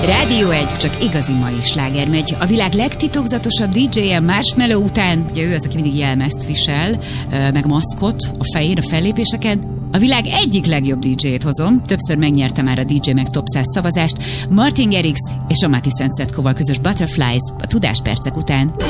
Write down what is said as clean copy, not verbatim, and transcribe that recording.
Rádió 1, csak igazi mai sláger megy. A világ legtitokzatosabb DJ-je Marshmello után, ugye ő az, aki mindig jelmezt visel, meg maszkot a fején, a fellépéseken. A világ egyik legjobb DJ-t hozom. Többször megnyerte már a DJ meg Top 100 szavazást. Martin Garrix és a Mati Szentszedkóval közös Butterflies a Tudáspercek után.